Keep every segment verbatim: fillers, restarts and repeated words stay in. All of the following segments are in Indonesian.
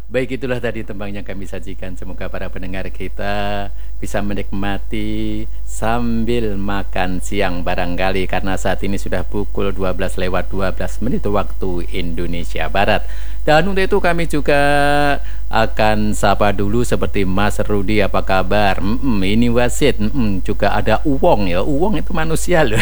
Baik, itulah tadi tembang yang kami sajikan. Semoga para pendengar kita bisa menikmati sambil makan siang barangkali, karena saat ini sudah pukul dua belas lewat dua belas menit waktu Indonesia Barat. Dan untuk itu kami juga akan sapa dulu seperti Mas Rudi, apa kabar? Mm -mm, ini wasit, mm -mm, juga ada Uwong ya. Uwong itu manusia loh.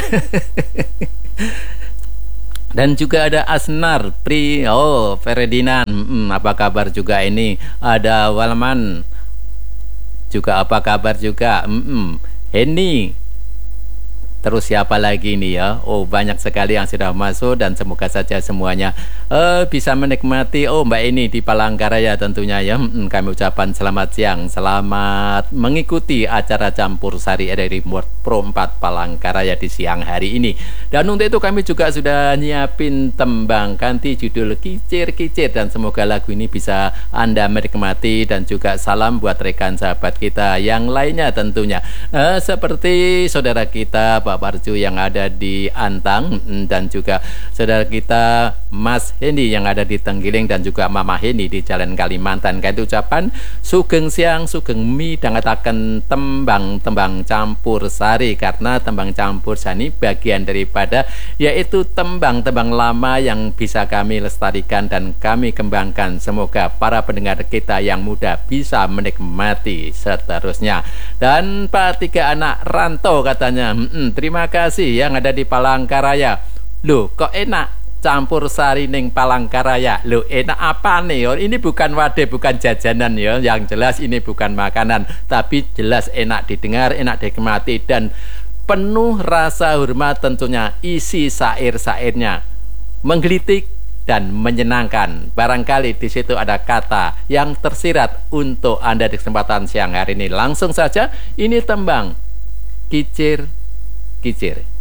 Dan juga ada Asnar Pri, oh Ferdinand, mm, apa kabar juga ini? Ada Walman, juga apa kabar juga? Mm -mm. Henny, terus siapa lagi nih ya? Oh, banyak sekali yang sudah masuk, dan semoga saja semuanya uh, bisa menikmati. Oh, Mbak ini di Palangkaraya tentunya ya. Hmm, kami ucapkan selamat siang, selamat mengikuti acara Campur Sari R R I Pro empat Palangkaraya di siang hari ini. Dan untuk itu kami juga sudah nyiapin tembang ganti judul Kicir-Kicir, dan semoga lagu ini bisa Anda menikmati, dan juga salam buat rekan sahabat kita yang lainnya tentunya. Uh, seperti saudara kita Pak Parju yang ada di Antang, dan juga saudara kita Mas Hendy yang ada di Tenggiling, dan juga Mama Hendy di Jalan Kalimantan. Kait ucapan sugeng siang sugeng mi dangetaken tembang-tembang campur sari, karena tembang campur sari bagian daripada yaitu tembang-tembang lama yang bisa kami lestarikan dan kami kembangkan. Semoga para pendengar kita yang muda bisa menikmati seterusnya. Dan Pak tiga anak rantau katanya, hmm, terima kasih yang ada di Palangkaraya. Loh, kok enak campur sari ning Palangkaraya? Loh, enak apa nih? Oh, ini bukan wadah, bukan jajanan ya. Yang jelas ini bukan makanan, tapi jelas enak didengar, enak dinikmati, dan penuh rasa hormat tentunya. Isi sair-sairnya menggelitik dan menyenangkan. Barangkali di situ ada kata yang tersirat untuk Anda di kesempatan siang hari ini. Langsung saja, ini tembang Kicir-Kicir.